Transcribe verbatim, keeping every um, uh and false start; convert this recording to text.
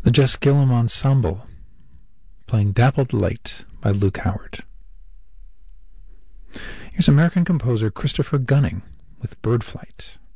The Jess Gillum Ensemble, playing Dappled Light by Luke Howard. Here's American composer Christopher Gunning with Bird Flight.